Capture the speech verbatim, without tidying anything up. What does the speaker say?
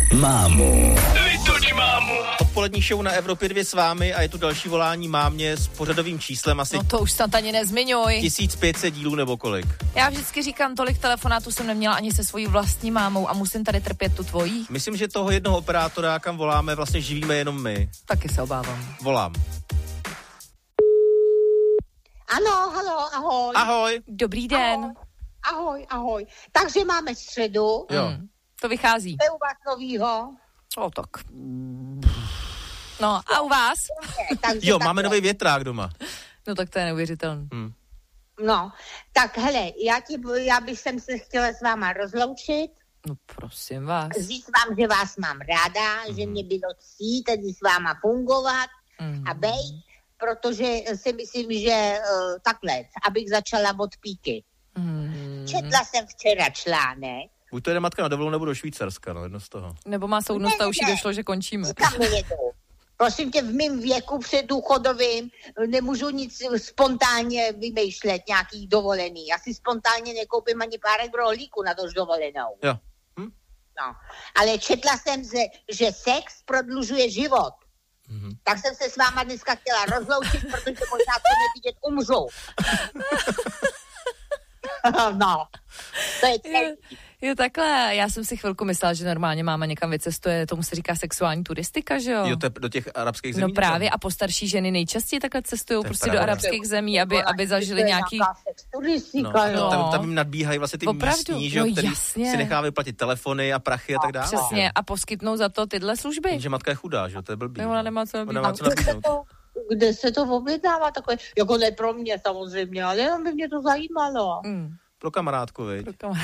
mámu. Vytoč mámu. Odpolední show na Evropě dva s vámi a je tu další volání mámě s pořadovým číslem asi No to už snad ani nezmiňuj. tisíc pět set dílů nebo kolik. Já vždycky říkám, tolik telefonátů jsem neměla ani se svojí vlastní mámou a musím tady trpět tu tvojí. Myslím, že toho jednoho operátora, kam voláme, vlastně živíme jenom my. Taky se obávám. Volám. Ano, halo, ahoj. Ahoj. Dobrý den. Ahoj, ahoj, ahoj. Takže máme středu. Jo. Hmm, to vychází. To je u vás novýho. O, tak. No, a u vás? Takže Jo, tak máme nový větrák doma. No tak to je neuvěřitelné. Hmm. No, tak hele, já, ti, já bych jsem se chtěla s váma rozloučit. No prosím vás. Říct vám, že vás mám ráda, mm. že mě bylo ctí tady s váma fungovat Mm. a bejt, protože si myslím, že uh, takhle, abych začala od píky. Mm. Četla jsem včera článek. Buď to jde matka na dovolenou, nebo do Švýcarska, no jedno z toho. Nebo má soudnost a už jí Ne, ne. došlo, že končíme. Nikam nejedu. Prosím tě, v mém věku předdůchodovým nemůžu nic spontánně vymýšlet, nějaký dovolený. Já si spontánně nekoupím ani párek rohlíku na tož dovolenou. Jo. Hm? No. Ale četla jsem, že, že sex prodlužuje život. Mhm. Tak jsem se s váma dneska chtěla rozloučit, protože možná to nevidět umřu. No, to je celý. Jo, takhle. Já jsem si chvilku myslela, že normálně máma někam vycestuje, tomu se říká sexuální turistika, že jo? Jo, to je do těch arabských zemí. No právě a postarší ženy nejčastěji takhle cestují To je prostě do pravda. arabských zemí, aby, aby zažili To je nějaký... nějaká sex No, turistika, jo. tam, tam jim nadbíhají vlastně ty Opravdu? místní, že jo, No který jasně. si nechá vyplatit telefony a prachy a tak dále. Přesně, a poskytnou za to tyhle služby. Jenže matka je chudá, že jo, to je blbý. No, ona nemá co Ona nabídnout. nemá co Kde se nabídnout. to, kde se to objednává takové, jako ne pro mě samozřejmě, ale jenom by mě to zajímalo. Mm, Pro kamarádku, viď? pro kamarád.